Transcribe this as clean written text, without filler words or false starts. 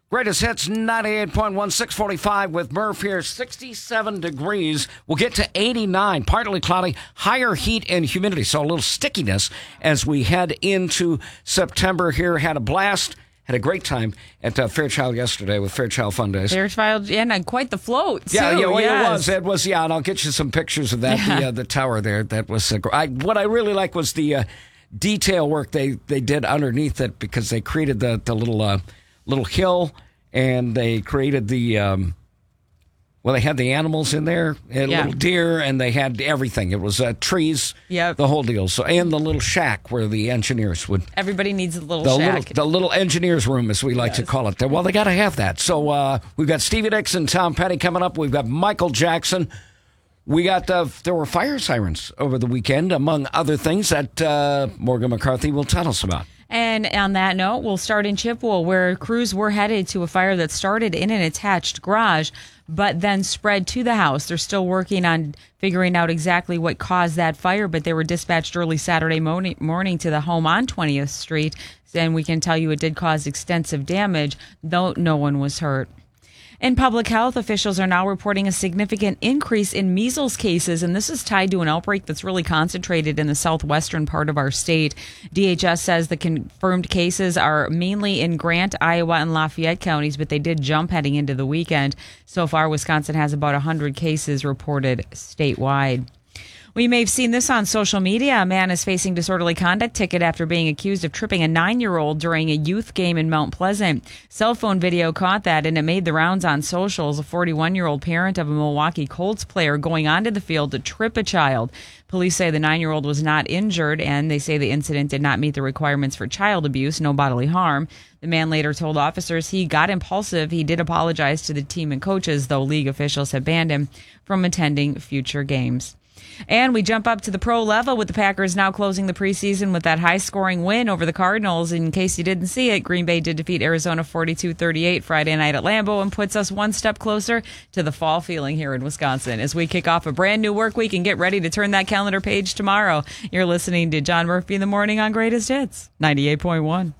Greatest Hits 98.1, 645 with Murph here. 67 degrees. We'll get to 89, partly cloudy, higher heat and humidity, so a little stickiness as we head into September here. Had a blast. Had a great time at Fairchild yesterday with Fairchild Fun Days. Fairchild, and quite the float, too. Yeah, yes. It was, and I'll get you some pictures of that, the tower there. That was, what I really like was the detail work they did underneath it, because they created the little hill, and they created they had the animals in there, little deer, and they had everything. It was trees, the whole deal. So, and the little shack where the engineers would. Everybody needs a little shack. The little engineers' room, as we like to call it. Well, they got to have that. So we've got Stevie Nicks and Tom Petty coming up. We've got Michael Jackson. We got there were fire sirens over the weekend, among other things that Morgan McCarthy will tell us about. And on that note, we'll start in Chippewa, where crews were headed to a fire that started in an attached garage, but then spread to the house. They're still working on figuring out exactly what caused that fire, but they were dispatched early Saturday morning to the home on 20th Street. And we can tell you it did cause extensive damage, though no one was hurt. In public health, officials are now reporting a significant increase in measles cases, and this is tied to an outbreak that's really concentrated in the southwestern part of our state. DHS says the confirmed cases are mainly in Grant, Iowa, and Lafayette counties, but they did jump heading into the weekend. So far, Wisconsin has about 100 cases reported statewide. We may have seen this on social media. A man is facing disorderly conduct ticket after being accused of tripping a 9-year-old during a youth game in Mount Pleasant. Cell phone video caught that, and it made the rounds on socials. A 41-year-old parent of a Milwaukee Colts player going onto the field to trip a child. Police say the 9-year-old was not injured, and they say the incident did not meet the requirements for child abuse, no bodily harm. The man later told officers he got impulsive. He did apologize to the team and coaches, though league officials have banned him from attending future games. And we jump up to the pro level with the Packers now closing the preseason with that high-scoring win over the Cardinals. In case you didn't see it, Green Bay did defeat Arizona 42-38 Friday night at Lambeau and puts us one step closer to the fall feeling here in Wisconsin as we kick off a brand new work week and get ready to turn that calendar page tomorrow. You're listening to John Murphy in the Morning on Greatest Hits 98.1.